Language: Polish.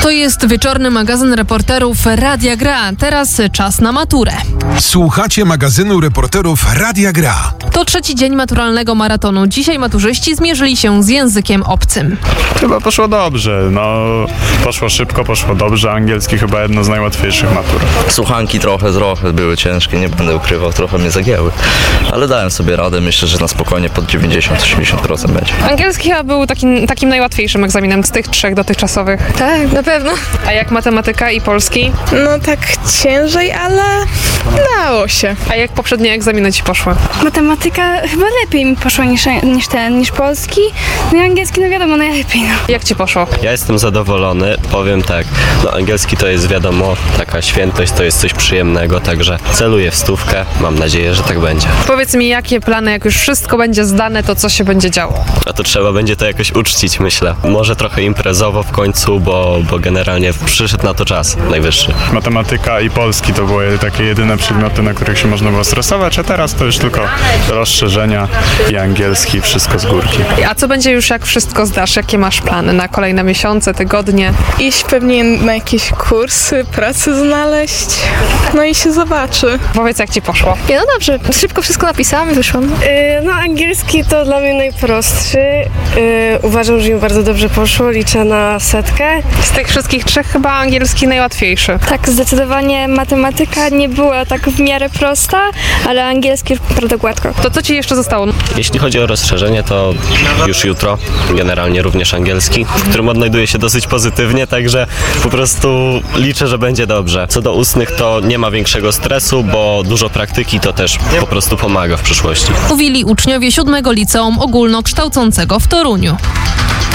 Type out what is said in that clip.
To jest wieczorny magazyn reporterów Radia Gra. Teraz czas na maturę. Słuchacie magazynu reporterów Radia Gra. To trzeci dzień maturalnego maratonu. Dzisiaj maturzyści zmierzyli się z językiem obcym. Chyba poszło dobrze. Poszło szybko, poszło dobrze. Angielski chyba jedno z najłatwiejszych matur. Słuchanki trochę były ciężkie, nie będę ukrywał, trochę mnie zagięły. Ale dałem sobie radę, myślę, że na spokojnie pod 90-80% będzie. Angielski chyba był takim najłatwiejszym egzaminem z tych trzech dotychczasowych. Tak, na pewno. A jak matematyka i polski? No tak ciężej, ale dało się. A jak poprzednie egzaminy ci poszły? Matematyka chyba lepiej mi poszła niż polski. No i angielski, no wiadomo, najlepiej. Jak ci poszło? Ja jestem zadowolony, powiem tak, angielski to jest wiadomo, taka świętość, to jest coś przyjemnego, także celuję w 100, mam nadzieję, że tak będzie. Powiedz mi, jakie plany, jak już wszystko będzie zdane, to co się będzie działo? A to trzeba będzie to jakoś uczcić, myślę. Może trochę imprezowo w końcu, bo generalnie przyszedł na to czas najwyższy. Matematyka i polski to były takie jedyne przedmioty, na których się można było stresować, a teraz to już tylko rozszerzenia i angielski, wszystko z górki. A co będzie już, jak wszystko zdasz? Jakie masz plany na kolejne miesiące, tygodnie? Iść pewnie na jakieś kursy, pracę znaleźć, no i się zobaczy. Powiedz, jak ci poszło? No dobrze, szybko wszystko napisałam i wyszłam. Angielski to dla mnie najprostszy. Uważam, że mi bardzo dobrze poszło, liczę na 100. Z tych wszystkich trzech chyba angielski najłatwiejszy. Tak, zdecydowanie matematyka nie była tak w miarę prosta, ale angielski naprawdę gładko. To co ci jeszcze zostało? Jeśli chodzi o rozszerzenie, to już jutro, generalnie również angielski, w którym odnajduję się dosyć pozytywnie, także po prostu liczę, że będzie dobrze. Co do ustnych, to nie ma większego stresu, bo dużo praktyki to też po prostu pomaga w przyszłości. Mówili uczniowie 7. Liceum Ogólnokształcącego w Toruniu.